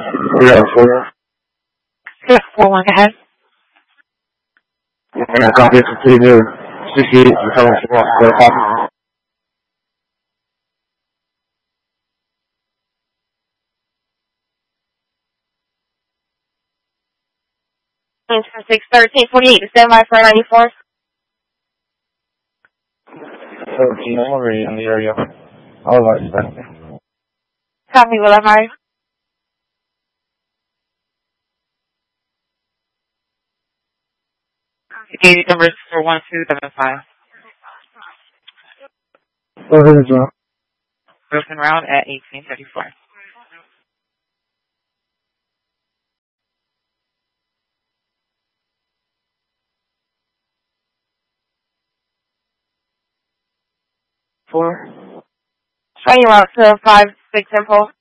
Yeah, 4. Yeah, 4-1, go ahead. Yeah, copy, continue. 68, becoming 4. Go copy. Change from 61348 to stand by for 94. 13, I'm already in the area. I'll advise that. Copy, will I marry? Gate number is 41275. Go ahead, John. Broken round at 1834. Four. Showing you out to 5-6 impulse.